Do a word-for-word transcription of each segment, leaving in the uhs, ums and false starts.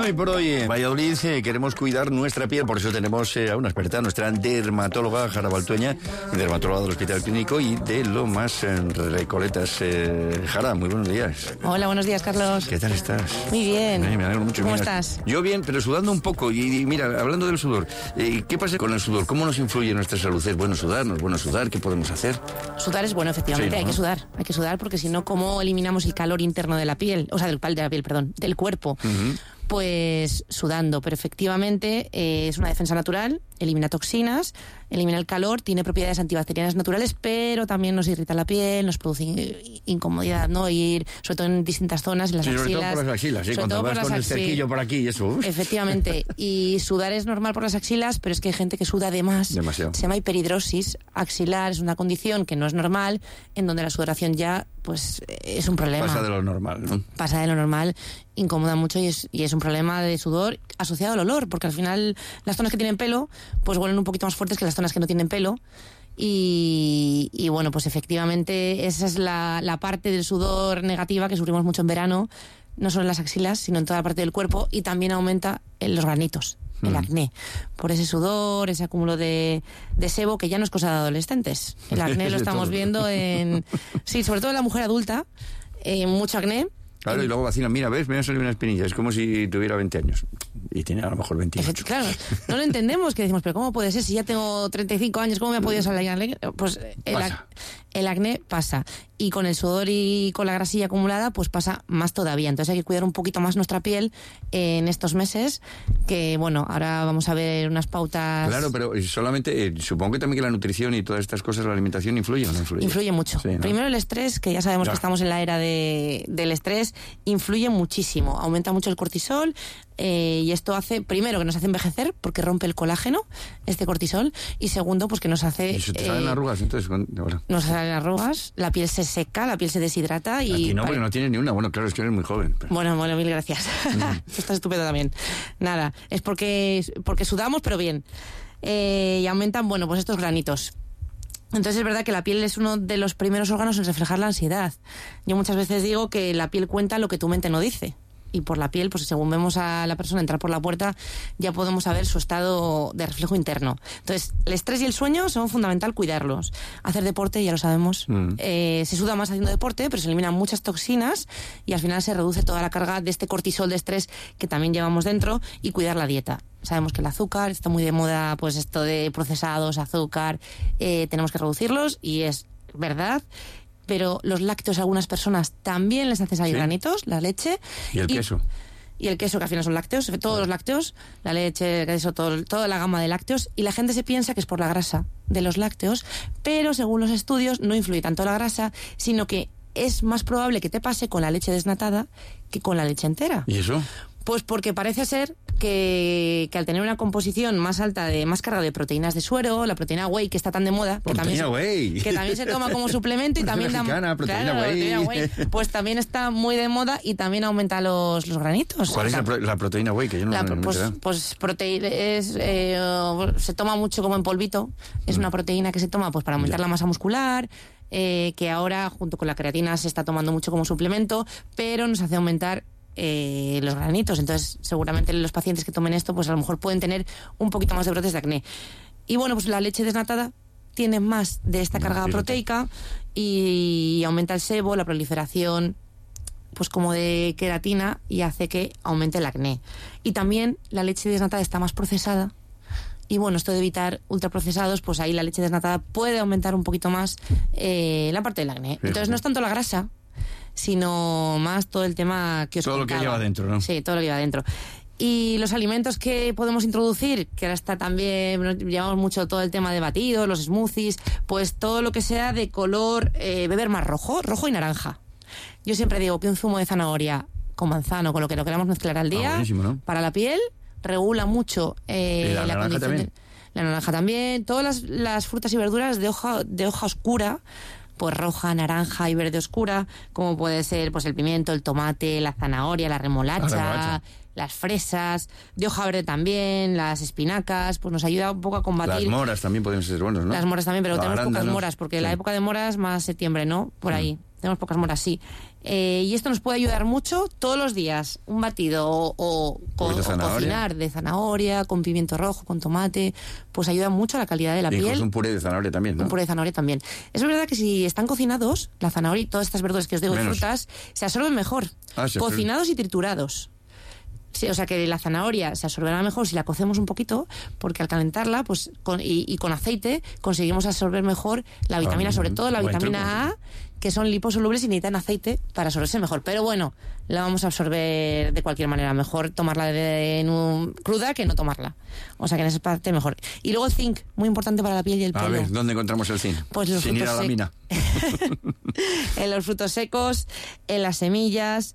Hoy por hoy en Valladolid eh, queremos cuidar nuestra piel, por eso tenemos eh, a una experta, nuestra dermatóloga Jara Baltueña, dermatóloga del Hospital Clínico y de Lomas en Recoletas. Eh, Jara, muy buenos días. Hola, buenos días, Carlos. ¿Qué tal estás? Muy bien. Ay, me alegro mucho. ¿Cómo Mira, estás? Yo bien, pero sudando un poco. Y, y mira, hablando del sudor, eh, ¿qué pasa con el sudor? ¿Cómo nos influye en nuestra salud? ¿Es bueno sudar? ¿No es bueno sudar? ¿Qué podemos hacer? Sudar es bueno, efectivamente. Sí, ¿no? Hay que sudar. Hay que sudar porque si no, ¿cómo eliminamos el calor interno de la piel? O sea, del pal de la piel, perdón, del cuerpo. Uh-huh. Pues sudando, pero efectivamente eh, es una defensa natural, elimina toxinas, elimina el calor, tiene propiedades antibacterianas naturales, pero también nos irrita la piel, nos produce incomodidad, ¿no? Ir, sobre todo en distintas zonas, en las sí, axilas. Sobre todo por las axilas, ¿sí? Cuando vas con el cerquillo por aquí y eso. Uf. Efectivamente, y sudar es normal por las axilas, pero es que hay gente que suda de más. Demasiado. Se llama hiperhidrosis axilar, es una condición que no es normal, en donde la sudoración ya, pues, es un problema. Pasa de lo normal, ¿no? Pasa de lo normal, incomoda mucho y es, y es un problema de sudor asociado al olor, porque al final las zonas que tienen pelo pues huelen un poquito más fuertes que las zonas que no tienen pelo y, y bueno, pues efectivamente esa es la, la parte del sudor negativa que sufrimos mucho en verano, no solo en las axilas sino en toda la parte del cuerpo, y también aumenta en los granitos, el acné, por ese sudor, ese acúmulo de, de sebo que ya no es cosa de adolescentes. El acné lo estamos viendo en... Sí, sobre todo en la mujer adulta, eh, mucho acné. Claro, y luego vacilan, mira, ves, me ha salido una espinilla, es como si tuviera veinte años. Y tiene a lo mejor veintiocho. Claro, no lo entendemos, que decimos, pero ¿cómo puede ser si ya tengo treinta y cinco años? ¿Cómo me ha podido salir acné? Pues el, ac- el acné pasa. Y con el sudor y con la grasilla acumulada, pues pasa más todavía. Entonces hay que cuidar un poquito más nuestra piel en estos meses, que bueno, ahora vamos a ver unas pautas... Claro, pero solamente, eh, supongo que también que la nutrición y todas estas cosas, la alimentación, influye o no influye. Influye mucho. Sí, ¿no? Primero el estrés, que ya sabemos ya. que estamos en la era de, del estrés, influye muchísimo. Aumenta mucho el cortisol, eh, y esto hace, primero, que nos hace envejecer, porque rompe el colágeno, este cortisol, y segundo, pues que nos hace... ¿Y se te salen eh, arrugas entonces? Ahora. Nos salen arrugas, la piel se seca, la piel se deshidrata y... Aquí no, porque no tienes ni una. Bueno, claro, es que eres muy joven. Pero... Bueno, bueno, mil gracias. Mm. Estás estupendo también. Nada, es porque, porque sudamos, pero bien. Eh, y aumentan, bueno, pues estos granitos. Entonces es verdad que la piel es uno de los primeros órganos en reflejar la ansiedad. Yo muchas veces digo que la piel cuenta lo que tu mente no dice. Y por la piel, pues según vemos a la persona entrar por la puerta, ya podemos saber su estado de reflejo interno. Entonces, el estrés y el sueño son fundamental cuidarlos. Hacer deporte, ya lo sabemos, mm. eh, se suda más haciendo deporte, pero se eliminan muchas toxinas y al final se reduce toda la carga de este cortisol de estrés que también llevamos dentro, y cuidar la dieta. Sabemos que el azúcar está muy de moda, pues esto de procesados, azúcar, eh, tenemos que reducirlos, y es verdad. Pero los lácteos a algunas personas también les hace salir ¿Sí? granitos, la leche. ¿Y el y, queso? Y el queso, que al final son lácteos, todos claro. los lácteos, la leche, el queso, todo, toda la gama de lácteos, y la gente se piensa que es por la grasa de los lácteos, pero según los estudios no influye tanto la grasa, sino que es más probable que te pase con la leche desnatada que con la leche entera. ¿Y eso? Pues porque parece ser que, que al tener una composición más alta, de más carga de proteínas de suero, la proteína whey, que está tan de moda, que también, se, que también se toma como suplemento y también da mexicana, proteína, claro, whey. proteína whey, pues también está muy de moda y también aumenta los, los granitos. ¿Cuál o sea, es la, pro, la proteína whey? Que yo no la, no pues, pues proteína es eh, se toma mucho como en polvito, es mm. una proteína que se toma pues para aumentar ya. la masa muscular. Eh, que ahora junto con la creatina se está tomando mucho como suplemento, pero nos hace aumentar Eh, los granitos. Entonces seguramente los pacientes que tomen esto pues a lo mejor pueden tener un poquito más de brotes de acné. Y bueno, pues la leche desnatada tiene más de esta carga no, proteica y aumenta el sebo, la proliferación pues como de queratina, y hace que aumente el acné. Y también la leche desnatada está más procesada. Y bueno, esto de evitar ultraprocesados, pues ahí la leche desnatada puede aumentar un poquito más eh, la parte del acné. Fíjate. Entonces no es tanto la grasa, sino más todo el tema que os Todo contaba. Lo que lleva dentro, ¿no? Sí, todo lo que lleva dentro. Y los alimentos que podemos introducir, que ahora está también, llevamos mucho todo el tema de batidos, los smoothies, pues todo lo que sea de color, eh, beber más rojo, rojo y naranja. Yo siempre digo que un zumo de zanahoria con manzano, con lo que lo queramos mezclar al día, ah, ¿no? para la piel, regula mucho eh, ¿Y la, la naranja condición también? De, la naranja también, todas las, las frutas y verduras de hoja, de hoja oscura, pues roja, naranja y verde oscura, como puede ser pues el pimiento, el tomate, la zanahoria, la remolacha, la remolacha, las fresas, de hoja verde también, las espinacas, pues nos ayuda un poco a combatir. Las moras también pueden ser buenas, ¿no? Las moras también, pero la tenemos arándanos. pocas moras, porque sí. la época de moras más septiembre, ¿no? Por ahí. Mm. Tenemos pocas moras, sí. Eh, y esto nos puede ayudar mucho todos los días. Un batido o, o, Pues de o cocinar de zanahoria, con pimiento rojo, con tomate, pues ayuda mucho a la calidad de la y piel. pues un puré de zanahoria también, ¿no? Un puré de zanahoria también. Es verdad que si están cocinados, la zanahoria y todas estas verduras que os digo y frutas, se absorben mejor. Ah, se cocinados y triturados. Sí, o sea que la zanahoria se absorberá mejor si la cocemos un poquito, porque al calentarla pues con, y, y con aceite conseguimos absorber mejor la vitamina, ah, sobre todo la vitamina A, que son liposolubles y necesitan aceite para absorberse mejor. Pero bueno, la vamos a absorber de cualquier manera. Mejor tomarla de, de, en un, cruda que no tomarla. O sea que en esa parte mejor. Y luego el zinc, muy importante para la piel y el pelo. A ver, ¿dónde encontramos el zinc? Pues los Sin ir a la mina. En los frutos secos, en las semillas...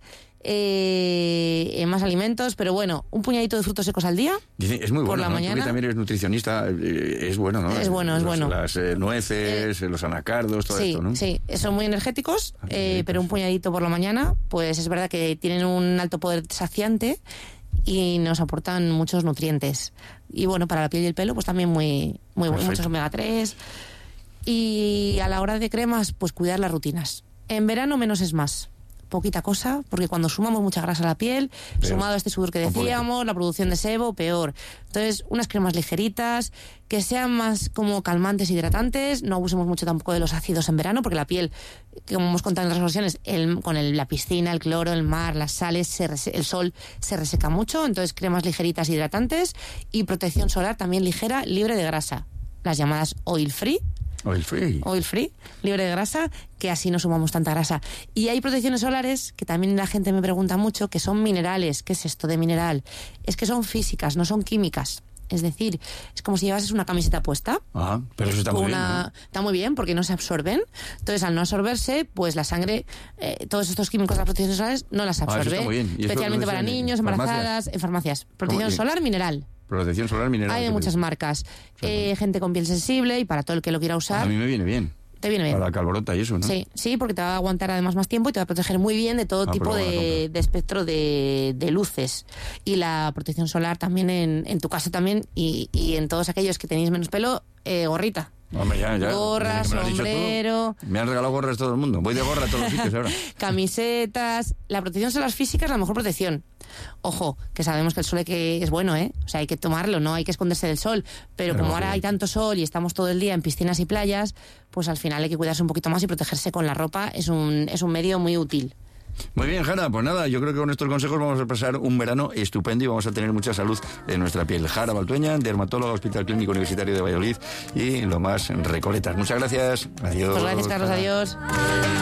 Eh, en más alimentos, pero bueno, un puñadito de frutos secos al día. Dicen, es muy bueno, por la ¿no? mañana. Tú que también eres nutricionista, eh, es bueno, ¿no? Es bueno, es los, bueno. Las eh, nueces, eh, los anacardos, todo sí, esto, ¿no? Sí, son muy energéticos, Ah, eh, pero un puñadito por la mañana, pues es verdad que tienen un alto poder saciante y nos aportan muchos nutrientes. Y bueno, para la piel y el pelo, pues también muy, muy bueno, muchos omega tres. Y a la hora de cremas, pues cuidar las rutinas. En verano menos es más. Poquita cosa, porque cuando sumamos mucha grasa a la piel, peor. Sumado a este sudor que decíamos, la producción de sebo, peor. Entonces, unas cremas ligeritas, que sean más como calmantes, hidratantes, no abusemos mucho tampoco de los ácidos en verano, porque la piel, como hemos contado en otras ocasiones, el, con el, la piscina, el cloro, el mar, las sales, se rese, el sol se reseca mucho, entonces cremas ligeritas, hidratantes, y protección solar también ligera, libre de grasa, las llamadas oil free. Oil free. Oil free, libre de grasa, que así no sumamos tanta grasa. Y hay protecciones solares, que también la gente me pregunta mucho, que son minerales. ¿Qué es esto de mineral? Es que son físicas, no son químicas. Es decir, es como si llevases una camiseta puesta. Ajá, pero eso está muy una, bien, ¿no? Está muy bien, porque no se absorben. Entonces, al no absorberse, pues la sangre, eh, todos estos químicos de las protecciones solares no las absorbe. Ah, eso está muy bien. ¿Y especialmente para niños, embarazadas, en farmacias. Protección solar mineral. Protección solar mineral. Hay de muchas marcas. Eh, gente con piel sensible y para todo el que lo quiera usar. A mí me viene bien. Te viene bien. Para la calborota y eso, ¿no? Sí, sí, porque te va a aguantar además más tiempo y te va a proteger muy bien de todo ah, tipo de, de espectro de, de luces. Y la protección solar también en, en tu caso también y, y en todos aquellos que tenéis menos pelo, eh, gorrita. Hombre, ya, ya. Gorra, sombrero. Me han regalado gorras todo el mundo. Voy de gorra a todos los sitios ahora. Camisetas. La protección solar física es la mejor protección. Ojo, que sabemos que el sol hay que, es bueno, ¿eh? O sea, hay que tomarlo, no hay que esconderse del sol. Pero, pero como ahora hay tanto sol y estamos todo el día en piscinas y playas, pues al final hay que cuidarse un poquito más y protegerse con la ropa. Es un, es un medio muy útil. Muy bien, Jara, pues nada, yo creo que con estos consejos vamos a pasar un verano estupendo y vamos a tener mucha salud en nuestra piel. Jara Baltueña, dermatóloga, Hospital Clínico Universitario de Valladolid y lo más Recoletas. Muchas gracias. Adiós. Pues gracias, Carlos. Jara. Adiós.